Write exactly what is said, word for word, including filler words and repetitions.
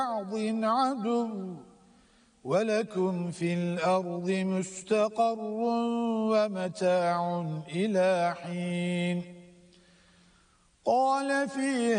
بعض عدو ولكم في الأرض مستقر ومتاع إلى حين قال فيها